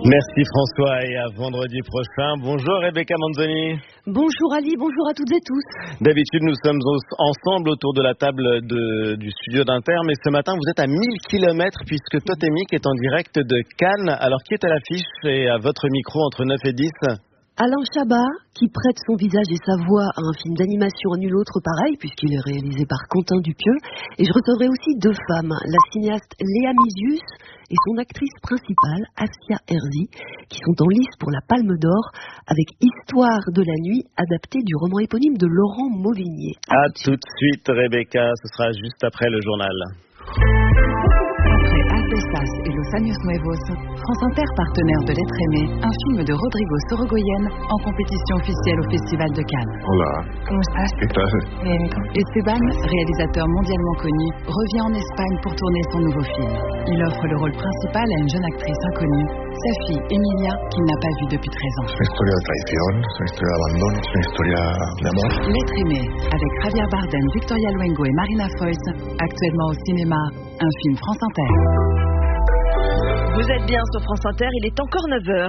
Merci François et à vendredi prochain. Bonjour Rebecca Manzoni. Bonjour Ali, bonjour à toutes et tous. D'habitude nous sommes ensemble autour de la table du studio d'Inter, mais ce matin vous êtes à 1000 km puisque Totémique est en direct de Cannes. Alors qui est à l'affiche et à votre micro entre 9 et 10 ? Alain Chabat, qui prête son visage et sa voix à un film d'animation à nul autre pareil, puisqu'il est réalisé par Quentin Dupieux. Et je recevrai aussi deux femmes, la cinéaste Léa Misius et son actrice principale, Assia Herzi, qui sont en lice pour la Palme d'Or avec Histoire de la nuit, adaptée du roman éponyme de Laurent Mauvigné. À tout de suite Rebecca, ce sera juste après le journal. Aldesas et Los Años Nuevos, France Inter, partenaire de L'Être aimé, un film de Rodrigo Sorogoyen en compétition officielle au Festival de Cannes. Hola. ¿Cómo estás? ¿Qué tal? Bien, ¿y tú? Esteban, réalisateur mondialement connu, revient en Espagne pour tourner son nouveau film. Il offre le rôle principal à une jeune actrice inconnue, sa fille Emilia, qu'il n'a pas vue depuis 13 ans. Es una historia de traición, es una historia de abandono, es una historia de amor. L'Être aimé, avec Javier Bardem, Victoria Luengo et Marina Foïs, actuellement au cinéma, un film France Inter. Vous êtes bien sur France Inter, il est encore 9h.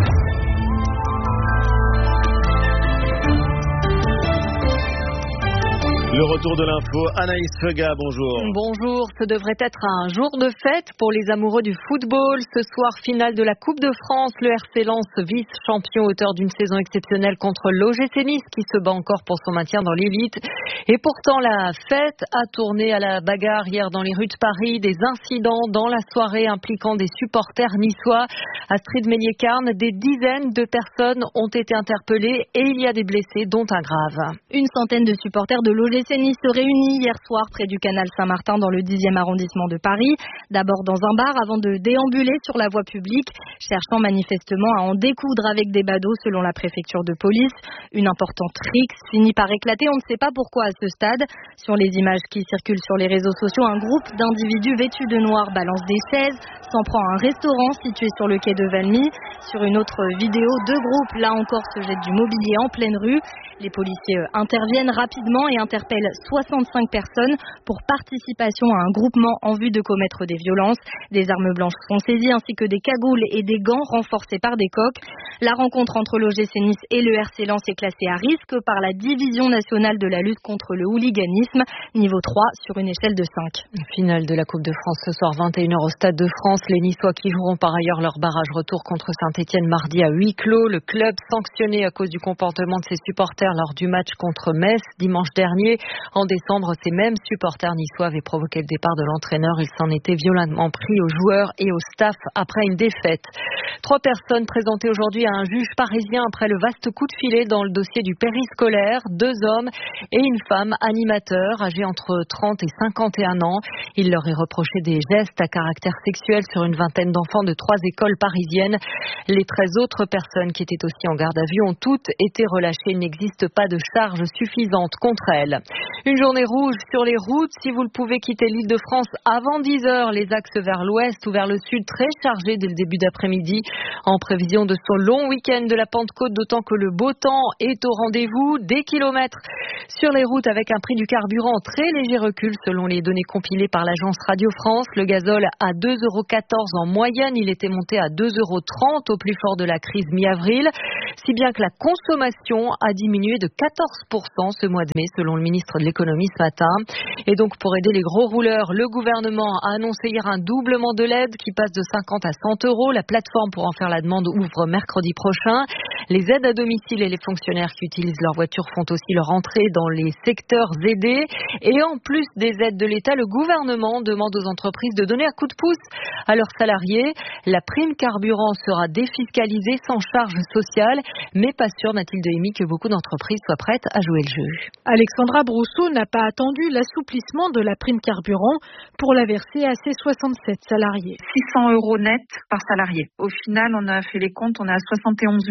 Le retour de l'info, Anaïs Fega, bonjour. Bonjour, ce devrait être un jour de fête pour les amoureux du football. Ce soir, finale de la Coupe de France, le RC Lens, vice-champion auteur d'une saison exceptionnelle contre l'OGC Nice qui se bat encore pour son maintien dans l'élite. Et pourtant, la fête a tourné à la bagarre hier dans les rues de Paris. Des incidents dans la soirée impliquant des supporters niçois. Astrid Meignet-Carne, des dizaines de personnes ont été interpellées et il y a des blessés, dont un grave. Une centaine de supporters de l'OGC Nice se réunit hier soir près du canal Saint-Martin dans le 10e arrondissement de Paris. D'abord dans un bar avant de déambuler sur la voie publique, cherchant manifestement à en découdre avec des badauds selon la préfecture de police. Une importante rixe finit par éclater, on ne sait pas pourquoi à ce stade. Sur les images qui circulent sur les réseaux sociaux, un groupe d'individus vêtus de noir balance des chaises, s'en prend à un restaurant situé sur le quai de Valmy. Sur une autre vidéo, deux groupes, là encore, se jettent du mobilier en pleine rue. Les policiers interviennent rapidement et interpellent 65 personnes pour participation à un groupement en vue de commettre des violences. Des armes blanches sont saisies ainsi que des cagoules et des gants renforcés par des coques. La rencontre entre l'OGC Nice et le RC Lens est classée à risque par la Division nationale de la lutte contre le hooliganisme, niveau 3 sur une échelle de 5. Finale de la Coupe de France ce soir 21h au Stade de France. Les Niçois qui joueront par ailleurs leur barrage retour contre Saint-Etienne mardi à huis clos. Le club sanctionné à cause du comportement de ses supporters lors du match contre Metz dimanche dernier. En décembre, ces mêmes supporters niçois avaient provoqué le départ de l'entraîneur. Ils s'en étaient violemment pris aux joueurs et au staff après une défaite. 3 personnes présentées aujourd'hui à un juge parisien après le vaste coup de filet dans le dossier du périscolaire. 2 hommes et une femme animateurs âgés entre 30 et 51 ans. Il leur est reproché des gestes à caractère sexuel sur une vingtaine d'enfants de 3 écoles parisiennes. Les 13 autres personnes qui étaient aussi en garde à vue ont toutes été relâchées. Il n'existe pas de charge suffisante contre elles. Une journée rouge sur les routes. Si vous le pouvez quitter l'Île-de-France avant 10h, les axes vers l'ouest ou vers le sud très chargés dès le début d'après-midi en prévision de ce long week-end de la Pentecôte, d'autant que le beau temps est au rendez-vous. Des kilomètres sur les routes avec un prix du carburant en très léger recul selon les données compilées par l'agence Radio France. Le gazole à 2,14 € en moyenne. Il était monté à 2,30 € au plus fort de la crise mi-avril. Si bien que la consommation a diminué de 14% ce mois de mai selon le ministre de l'économie ce matin. Et donc pour aider les gros rouleurs, le gouvernement a annoncé hier un doublement de l'aide qui passe de 50 à 100 €. La plateforme pour en faire la demande ouvre mercredi prochain. Les aides à domicile et les fonctionnaires qui utilisent leur voiture font aussi leur entrée dans les secteurs aidés. Et en plus des aides de l'État, le gouvernement demande aux entreprises de donner un coup de pouce à leurs salariés. La prime carburant sera défiscalisée sans charge sociale, mais pas sûr, Mathilde Hémy, que beaucoup d'entreprises soient prêtes à jouer le jeu. Alexandra Brousseau n'a pas attendu l'assouplissement de la prime carburant pour la verser à ses 67 salariés. 600 € net par salarié. Au final, on a fait les comptes, on est à 71 000 €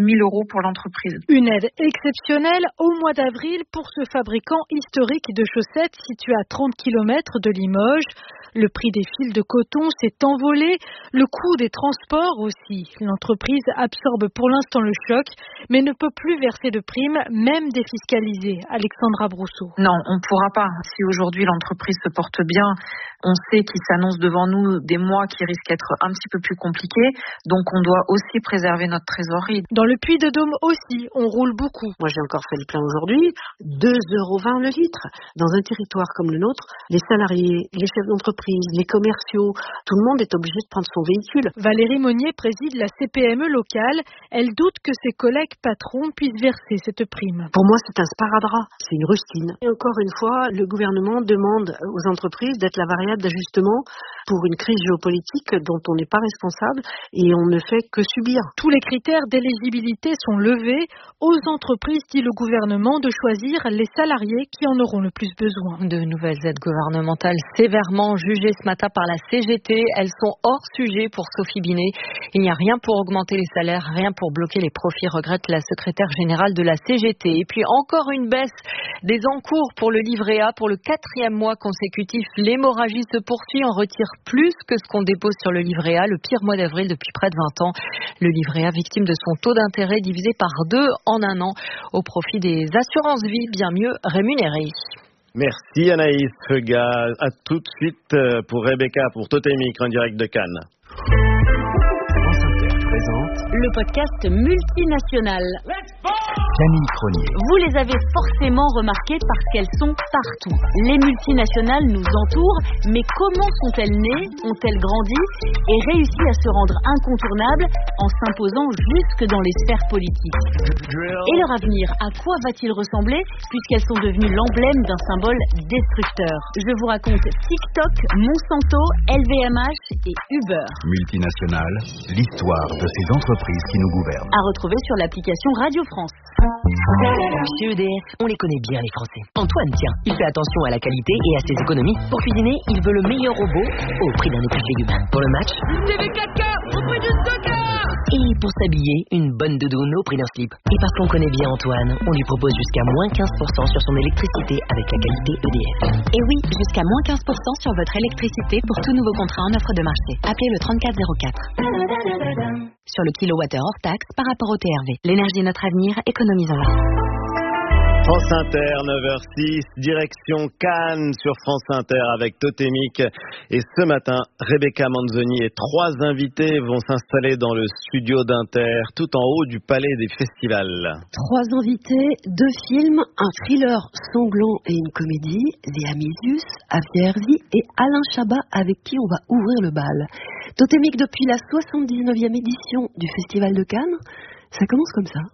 pour l'entreprise. Une aide exceptionnelle au mois d'avril pour ce fabricant historique de chaussettes situé à 30 km de Limoges. Le prix des fils de coton s'est envolé, le coût des transports aussi. L'entreprise absorbe pour l'instant le choc, mais ne peut plus verser de primes, même défiscalisées. Alexandra Brousseau. Non, on ne pourra pas. Si aujourd'hui l'entreprise se porte bien, on sait qu'il s'annonce devant nous des mois qui risquent d'être un petit peu plus compliqués, donc on doit aussi préserver notre trésorerie. Dans le Puy-de-Dôme aussi, on roule beaucoup. Moi j'ai encore fait le plein aujourd'hui, 2,20 € le litre. Dans un territoire comme le nôtre, les salariés, les chefs d'entreprise, les commerciaux, tout le monde est obligé de prendre son véhicule. Valérie Monnier préside la CPME locale. Elle doute que ses collègues patrons puissent verser cette prime. Pour moi, c'est un sparadrap, c'est une rustine. Et encore une fois, le gouvernement demande aux entreprises d'être la variable d'ajustement pour une crise géopolitique dont on n'est pas responsable et on ne fait que subir. Tous les critères d'éligibilité sont levés. Aux entreprises, dit le gouvernement, de choisir les salariés qui en auront le plus besoin. De nouvelles aides gouvernementales sévèrement jugées ce matin par la CGT. Elles sont hors sujet pour Sophie Binet. Il n'y a rien pour augmenter les salaires, rien pour bloquer les profits, regrette la secrétaire générale de la CGT. Et puis encore une baisse des encours pour le livret A. Pour le 4e mois consécutif, l'hémorragie se poursuit. On retire plus que ce qu'on dépose sur le livret A. Le pire mois d'avril depuis près de 20 ans. Le livret A victime de son taux d'intérêt divisé par 2 en un an au profit des assurances-vie bien mieux rémunérées. Merci Anaïs Feuga. À tout de suite pour Rebecca, pour Totémique en direct de Cannes. France Inter présente le podcast multinational. Camille Cronier. Vous les avez forcément remarquées parce qu'elles sont partout. Les multinationales nous entourent, mais comment sont-elles nées, ont-elles grandi et réussi à se rendre incontournables en s'imposant jusque dans les sphères politiques? Et leur avenir, à quoi va-t-il ressembler puisqu'elles sont devenues l'emblème d'un symbole destructeur? Je vous raconte TikTok, Monsanto, LVMH et Uber. Multinationale, l'histoire de ces entreprises qui nous gouvernent. À retrouver sur l'application Radio France. Chez EDF, on les connaît bien les Français. Antoine, tiens, il fait attention à la qualité et à ses économies. Pour cuisiner, il veut le meilleur robot au prix d'un épluche légumes. Pour le match, une TV 4K au prix du stockeur. Et pour s'habiller, une bonne doudoune au prix d'un slip. Et parce qu'on connaît bien Antoine, on lui propose jusqu'à moins 15% sur son électricité avec la qualité EDF. Et oui, jusqu'à moins 15% sur votre électricité pour tout nouveau contrat en offre de marché. Appelez le 3404. Sur le kilowattheure hors taxe par rapport au TRV. L'énergie est notre avenir, économisons-la. France Inter, 9h06, direction Cannes sur France Inter avec Totémique. Et ce matin, Rebecca Manzoni et 3 invités vont s'installer dans le studio d'Inter, tout en haut du palais des festivals. 3 invités, 2 films, un thriller sanglant et une comédie, Léa Mizius, Avier Herzi et Alain Chabat avec qui on va ouvrir le bal. Totémique depuis la 79e édition du Festival de Cannes, ça commence comme ça.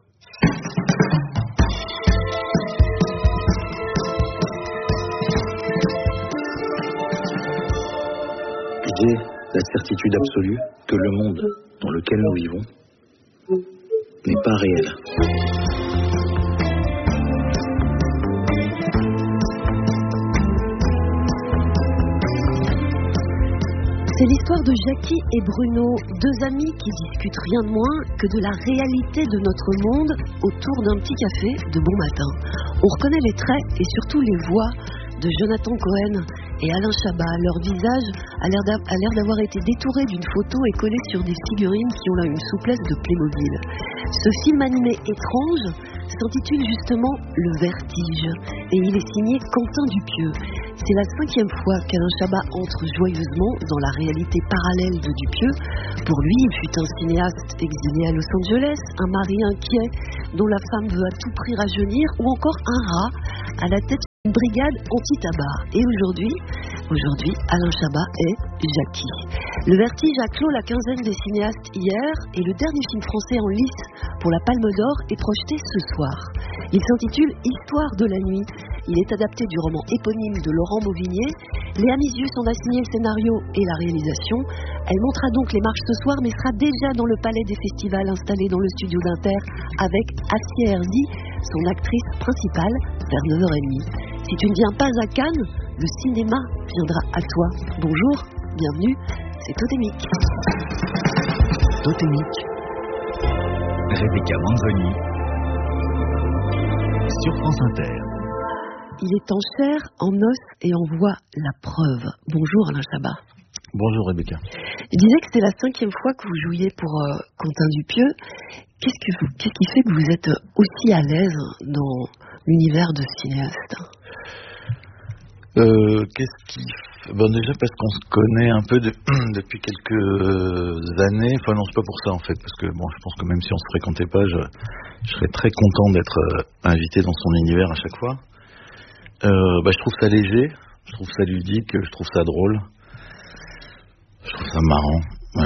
J'ai la certitude absolue que le monde dans lequel nous vivons n'est pas réel. C'est l'histoire de Jackie et Bruno, 2 amis qui discutent rien de moins que de la réalité de notre monde autour d'un petit café de bon matin. On reconnaît les traits et surtout les voix de Jonathan Cohen et Alain Chabat. Leur visage a l'air d'avoir été détouré d'une photo et collé sur des figurines qui ont là une souplesse de Playmobil. Ce film animé étrange s'intitule justement Le Vertige et il est signé Quentin Dupieux. C'est la 5e fois qu'Alain Chabat entre joyeusement dans la réalité parallèle de Dupieux. Pour lui, il fut un cinéaste exilé à Los Angeles, un mari inquiet dont la femme veut à tout prix rajeunir, ou encore un rat à la tête d'une brigade anti-tabac. Et aujourd'hui, Alain Chabat est Jackie. Le Vertige a clos la quinzaine des cinéastes hier et le dernier film français en lice pour la Palme d'Or est projeté ce soir. Il s'intitule Histoire de la nuit. Il est adapté du roman éponyme de Laurent Mauvigné. Léa Mizius en a signé le scénario et la réalisation. Elle montera donc les marches ce soir, mais sera déjà dans le palais des festivals installé dans le studio d'Inter avec Asia Herzi, son actrice principale, vers 9h30. Si tu ne viens pas à Cannes, le cinéma viendra à toi. Bonjour, bienvenue, c'est Totémique. Totémique, Rebecca Manzoni sur France Inter. Il est en chair, en os et en voix la preuve. Bonjour Alain Chabat. Bonjour Rebecca. Je disais que c'était la 5e fois que vous jouiez pour Quentin Dupieux. Qu'est-ce qui fait que vous êtes aussi à l'aise dans l'univers de cinéaste? Déjà parce qu'on se connaît un peu depuis quelques années. Enfin non, c'est pas pour ça en fait, parce que je pense que même si on se fréquentait pas, je serais très content d'être invité dans son univers à chaque fois. Je trouve ça léger, je trouve ça ludique, je trouve ça drôle, je trouve ça marrant.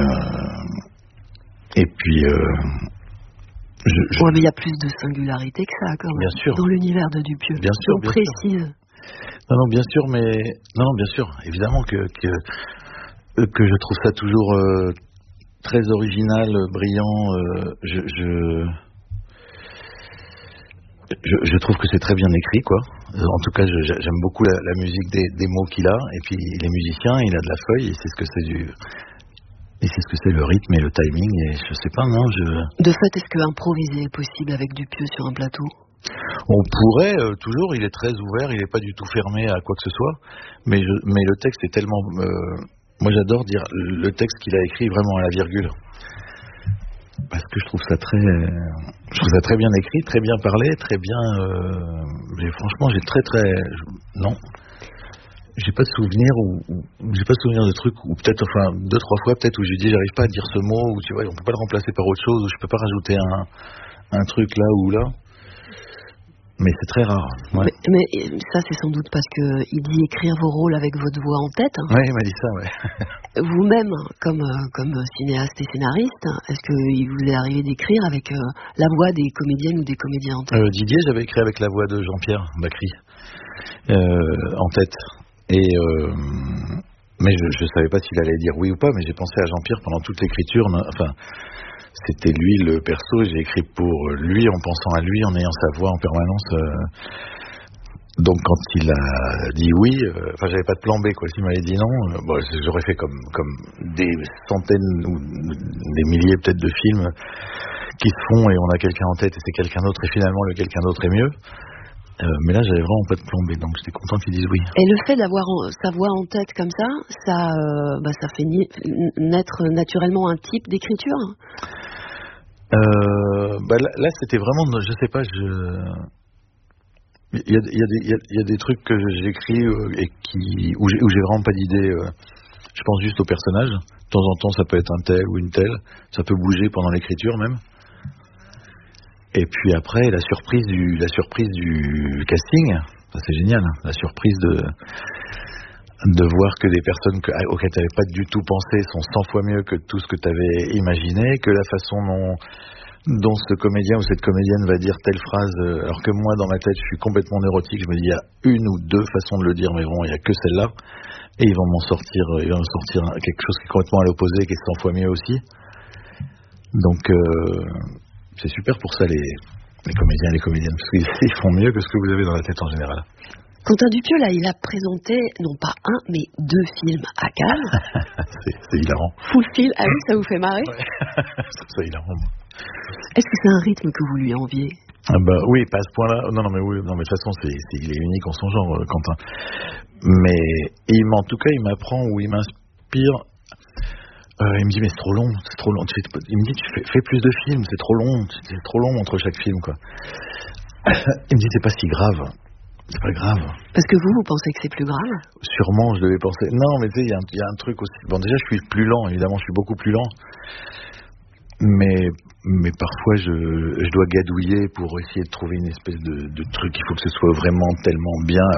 Et puis mais il y a plus de singularité que ça quand même. Bien sûr. Dans l'univers de Dupieux. Bien sûr. On précise. Non, bien sûr, bien sûr, évidemment que je trouve ça toujours très original, brillant. Je trouve que c'est très bien écrit, quoi. En tout cas, j'aime beaucoup la musique des mots qu'il a, et puis les musiciens, il a de la feuille, et c'est ce que c'est le rythme et le timing, et je sais pas, non, De fait, est-ce que improviser est possible avec Dupieux sur un plateau? On pourrait, toujours, il est très ouvert, il n'est pas du tout fermé à quoi que ce soit, mais le texte est tellement... moi j'adore dire le texte qu'il a écrit vraiment à la virgule, parce que je trouve ça très bien écrit, très bien parlé, très bien... franchement, j'ai pas de souvenir de trucs, ou peut-être, 2-3 fois peut-être, où j'ai dit j'arrive pas à dire ce mot, ou tu vois, on peut pas le remplacer par autre chose, ou je peux pas rajouter un truc là ou là. Mais c'est très rare. Ouais. Mais ça, c'est sans doute parce qu'il dit écrire vos rôles avec votre voix en tête. Oui, il m'a dit ça, ouais. Vous-même, comme cinéaste et scénariste, est-ce qu'il vous est arrivé d'écrire avec la voix des comédiennes ou des comédiens en tête? Didier, j'avais écrit avec la voix de Jean-Pierre Bacry en tête. Mais je savais pas s'il allait dire oui ou pas, mais j'ai pensé à Jean-Pierre pendant toute l'écriture. C'était lui le perso, j'ai écrit pour lui, en pensant à lui, en ayant sa voix en permanence. Donc quand il a dit oui, j'avais pas de plan B, quoi. S'il m'avait dit non, j'aurais fait comme des centaines ou des milliers peut-être de films qui se font, et on a quelqu'un en tête et c'est quelqu'un d'autre, et finalement le quelqu'un d'autre est mieux. Mais là, j'avais vraiment pas de plan B, donc j'étais content qu'ils disent oui. Et le fait d'avoir sa voix en tête comme ça, ça fait naître naturellement un type d'écriture? Là, c'était vraiment, je sais pas, il y a des trucs que j'écris où j'ai vraiment pas d'idée. Je pense juste au personnage. De temps en temps, ça peut être un tel ou une telle. Ça peut bouger pendant l'écriture même. Et puis après, la surprise du casting, ça c'est génial. La surprise de voir que des personnes auxquelles tu n'avais pas du tout pensé sont 100 fois mieux que tout ce que tu avais imaginé, que la façon dont ce comédien ou cette comédienne va dire telle phrase, alors que moi dans ma tête je suis complètement neurotique, je me dis il y a une ou deux façons de le dire, mais bon, il n'y a que celle-là, et ils vont m'en sortir quelque chose qui est complètement à l'opposé, qui est 100 fois mieux aussi. Donc c'est super pour ça les comédiens et les comédiennes, parce qu'ils font mieux que ce que vous avez dans la tête en général. Quentin Dupieux, là, il a présenté, non pas un, mais 2 films à Cannes. c'est hilarant. Full film, ah oui, ça vous fait marrer? Ouais. C'est hilarant. Est-ce que c'est un rythme que vous lui enviez? Oui, pas à ce point-là. Non, mais de toute façon, il est unique en son genre, Quentin. Mais en tout cas, il m'apprend ou il m'inspire. Il me dit mais c'est trop long. Il me dit tu fais plus de films, c'est trop long entre chaque film, quoi. Il me dit c'est pas si grave. C'est pas grave. Parce que vous pensez que c'est plus grave? Sûrement, je devais penser. Non, mais tu sais, il y a un truc aussi. Bon, déjà, je suis plus lent, évidemment, je suis beaucoup plus lent. Mais parfois, je dois gadouiller pour essayer de trouver une espèce de truc. Il faut que ce soit vraiment tellement bien.